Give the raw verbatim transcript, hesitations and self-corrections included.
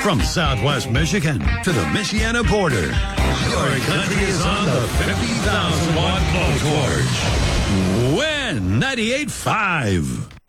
From Southwest Michigan to the Michiana border, your country is on the fifty thousand watt blow torch. Win ninety-eight point five.